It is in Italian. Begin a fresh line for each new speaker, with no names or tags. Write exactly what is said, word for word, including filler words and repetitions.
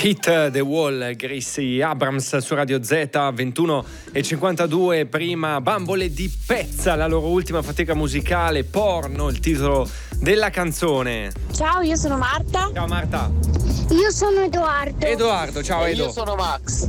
Hit The Wall, Gracie Abrams su Radio Z, ventuno e cinquantadue. Prima Bambole di Pezza, la loro ultima fatica musicale, Porno, il titolo della canzone.
Ciao, io sono Marta.
Ciao Marta.
Io sono Edoardo.
Edoardo, ciao
E
Edo.
io sono Max.